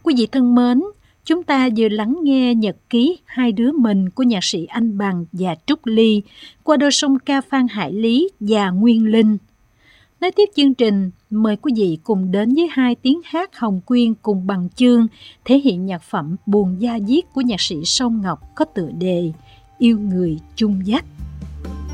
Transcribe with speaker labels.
Speaker 1: Quý vị thân mến, chúng ta vừa lắng nghe nhật ký Hai đứa mình của nhạc sĩ Anh Bằng và Trúc Ly qua đôi song ca Phan Hải Lý và Nguyên Linh. Nói tiếp chương trình, mời quý vị cùng đến với hai tiếng hát Hồng Quyên cùng Bằng Chương thể hiện nhạc phẩm Buồn Da Diết của nhạc sĩ Song Ngọc có tựa đề Yêu Người Chung Dắt.